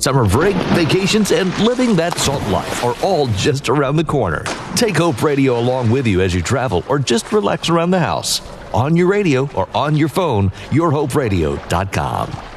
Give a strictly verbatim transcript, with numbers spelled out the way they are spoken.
Summer break, vacations, and living that salt life are all just around the corner. Take Hope Radio along with you as you travel or just relax around the house. On your radio or on your phone, your hope radio dot com.